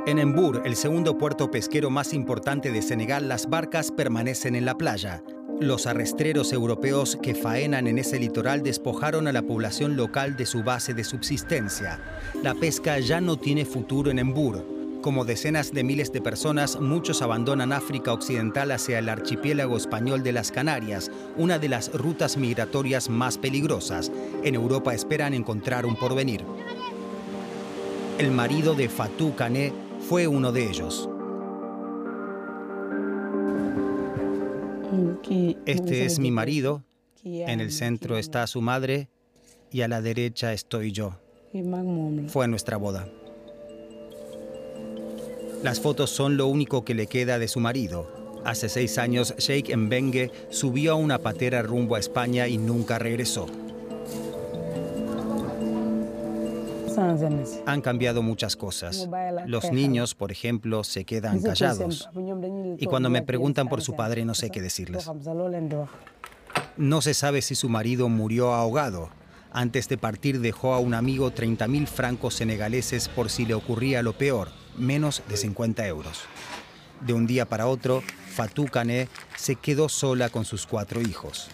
En Mbour, el segundo puerto pesquero más importante de Senegal, las barcas permanecen en la playa. Los arrastreros europeos que faenan en ese litoral despojaron a la población local de su base de subsistencia. La pesca ya no tiene futuro en Mbour. Como decenas de miles de personas, muchos abandonan África Occidental hacia el archipiélago español de las Canarias, una de las rutas migratorias más peligrosas. En Europa esperan encontrar un porvenir. El marido de Fatou Kané fue uno de ellos. Este es mi marido, en el centro está su madre y a la derecha estoy yo. Fue nuestra boda. Las fotos son lo único que le queda de su marido. Hace 6 años, Cheikh Mbengue subió a una patera rumbo a España y nunca regresó. Han cambiado muchas cosas. Los niños, por ejemplo, se quedan callados. Y cuando me preguntan por su padre, no sé qué decirles. No se sabe si su marido murió ahogado. Antes de partir dejó a un amigo 30.000 francos senegaleses por si le ocurría lo peor, menos de 50 euros. De un día para otro, Fatou Kané se quedó sola con sus 4 hijos.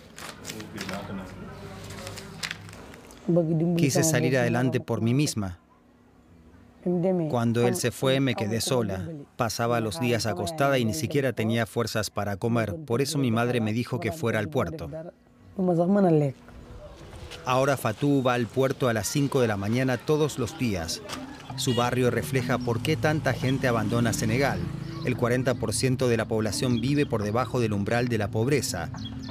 Quise salir adelante por mí misma. Cuando él se fue, me quedé sola. Pasaba los días acostada y ni siquiera tenía fuerzas para comer. Por eso mi madre me dijo que fuera al puerto. Ahora Fatou va al puerto a las 5 de la mañana todos los días. Su barrio refleja por qué tanta gente abandona Senegal. El 40% de la población vive por debajo del umbral de la pobreza.